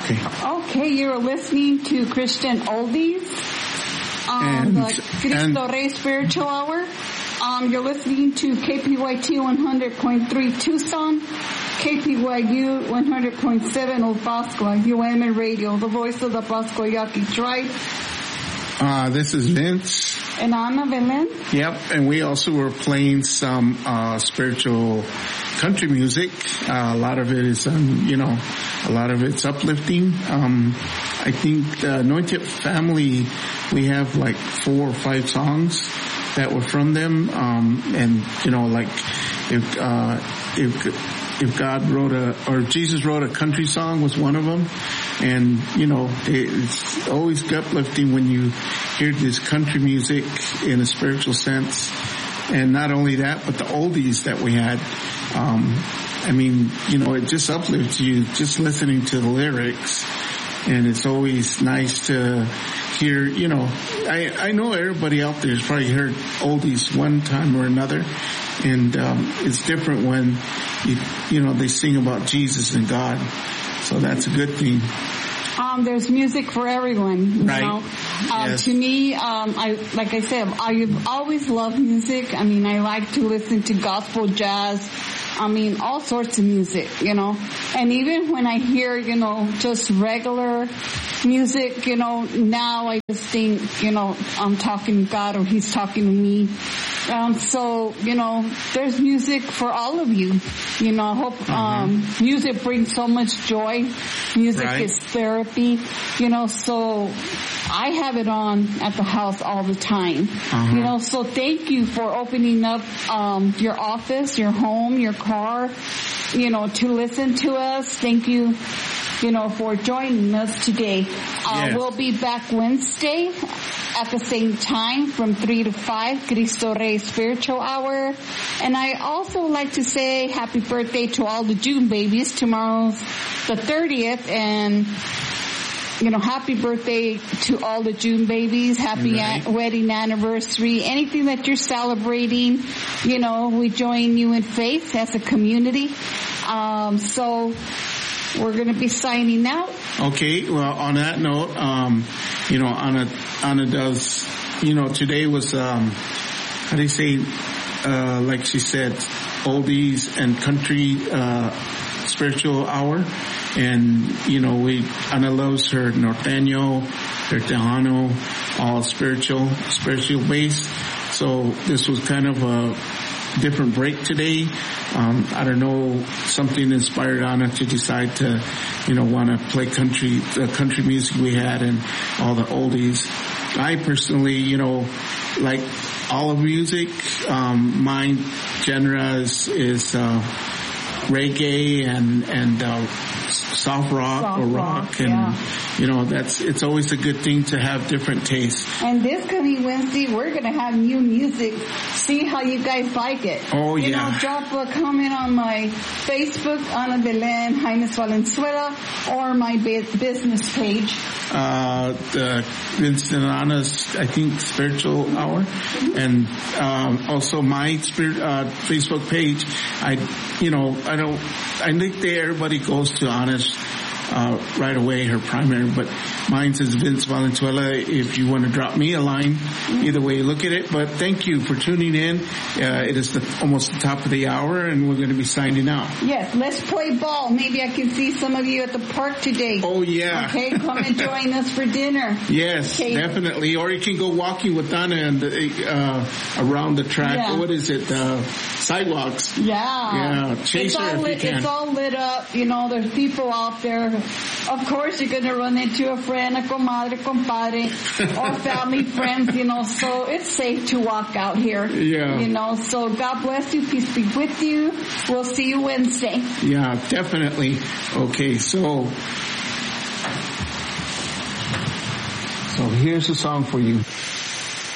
Okay. Okay, you're listening to Christian Oldies on the Cristo Rey Spiritual Hour. You're listening to KPYT 100.3 Tucson, KPYU 100.7 Old Pascua, UM Radio, the voice of the Pascua Yaqui tribe. This is Vince. And Ana Belen. Yep, and we also were playing some spiritual country music. A lot of it is, a lot of it's uplifting. I think the Anointed Family, we have like 4 or 5 songs that were from them. And like if God wrote or Jesus wrote a country song was one of them. And, it's always uplifting when you hear this country music in a spiritual sense. And not only that, but the oldies that we had. It just uplifts you just listening to the lyrics. And it's always nice to hear, I know everybody out there has probably heard oldies one time or another. And, it's different when, they sing about Jesus and God. So that's a good thing. There's music for everyone, right. Yes. To me, like I said, I've always loved music. I like to listen to gospel, jazz, all sorts of music, And even when I hear, just regular music, now I just think, I'm talking to God or He's talking to me. There's music for all of you. I hope, music brings so much joy. Music is therapy, so I have it on at the house all the time. So thank you for opening up, your office, your home, your car, to listen to us. Thank you, for joining us today. Yes. We'll be back Wednesday at the same time from 3 to 5, Cristo Rey Spiritual Hour. And I also like to say happy birthday to all the June babies. Tomorrow's the 30th, and happy birthday to all the June babies. Happy wedding anniversary. Anything that you're celebrating, we join you in faith as a community. So we're going to be signing out. Okay. Well, on that note, Anna does, today was, like she said, oldies and country, spiritual hour. And, Ana loves her norteño, her tejano, all spiritual based. So this was kind of a different break today. I don't know, something inspired Ana to decide to, want to play the country music we had and all the oldies. I personally, like all of music. My genre is reggae and soft rock or rock, and it's always a good thing to have different tastes. And this coming Wednesday, we're going to have new music. See how you guys like it. Oh, yeah. Drop a comment on my Facebook, Ana Belen Jaimes Valenzuela, or my business page. The Vincent Ana's, I think, Spiritual Hour, and also my Facebook page. I think everybody goes to Ana's right away, her primary, but mine says Vince Valenzuela. If you want to drop me a line, either way you look at it. But thank you for tuning in. It is almost the top of the hour, and we're going to be signing out. Yes, let's play ball. Maybe I can see some of you at the park today. Oh, yeah. Okay, come and join us for dinner. Yes, definitely. Or you can go walking with Ana and around the track. Yeah. What is it? Sidewalks. Yeah. Chase her if you can. It's all lit up. There's people out there. Of course, you're going to run into a friend, a comadre, compadre, or family friends, so it's safe to walk out here. Yeah. So God bless you. Peace be with you. We'll see you Wednesday. Yeah, definitely. Okay, so here's a song for you.